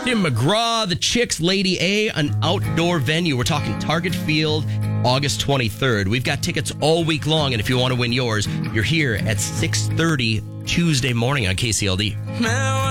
Tim McGraw, the Chicks, Lady A, an outdoor venue. We're talking Target Field, August 23rd. We've got tickets all week long, and if you want to win yours, you're here at 6:30 Tuesday morning on KCLD.